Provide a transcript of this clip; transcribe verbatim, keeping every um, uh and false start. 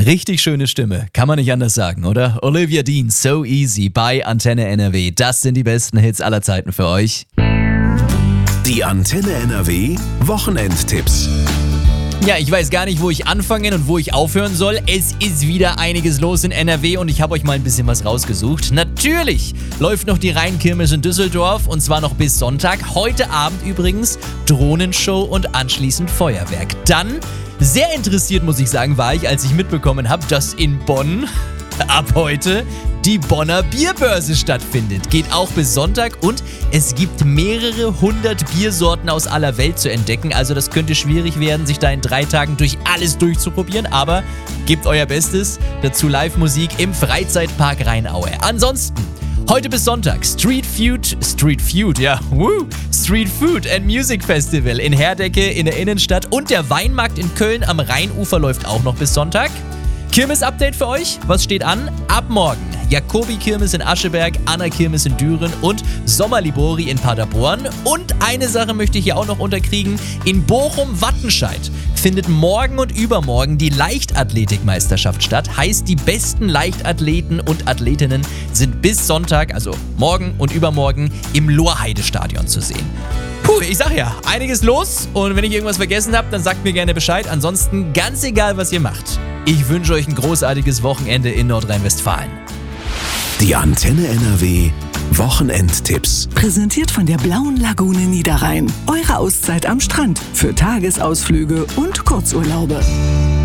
Richtig schöne Stimme, kann man nicht anders sagen, oder? Olivia Dean, So Easy bei Antenne N R W. Das sind die besten Hits aller Zeiten für euch. Die Antenne N R W Wochenendtipps. Ja, ich weiß gar nicht, wo ich anfangen und wo ich aufhören soll. Es ist wieder einiges los in N R W und ich habe euch mal ein bisschen was rausgesucht. Natürlich läuft noch die Rheinkirmes in Düsseldorf und zwar noch bis Sonntag. Heute Abend übrigens Drohnenshow und anschließend Feuerwerk. Dann, sehr interessiert muss ich sagen, war ich, als ich mitbekommen habe, dass in Bonn ab heute die Bonner Bierbörse stattfindet. Geht auch bis Sonntag und es gibt mehrere hundert Biersorten aus aller Welt zu entdecken. Also das könnte schwierig werden, sich da in drei Tagen durch alles durchzuprobieren. Aber gebt euer Bestes. Dazu Live-Musik im Freizeitpark Rheinaue. Ansonsten heute bis Sonntag Street Food, Street Food, ja, woo, Street Food and Music Festival in Herdecke in der Innenstadt und der Weinmarkt in Köln am Rheinufer läuft auch noch bis Sonntag. Kirmes-Update für euch. Was steht an? Ab morgen Jakobi-Kirmes in Ascheberg, Anna-Kirmes in Düren und Sommerlibori in Paderborn. Und eine Sache möchte ich hier auch noch unterkriegen. In Bochum-Wattenscheid findet morgen und übermorgen die Leichtathletikmeisterschaft statt. Heißt, die besten Leichtathleten und Athletinnen sind bis Sonntag, also morgen und übermorgen, im Lorheide-Stadion zu sehen. Puh, ich sag ja, einiges los. Und wenn ich irgendwas vergessen habe, dann sagt mir gerne Bescheid. Ansonsten ganz egal, was ihr macht. Ich wünsche euch ein großartiges Wochenende in Nordrhein-Westfalen. Die Antenne N R W Wochenendtipps. Präsentiert von der Blauen Lagune Niederrhein. Eure Auszeit am Strand für Tagesausflüge und Kurzurlaube.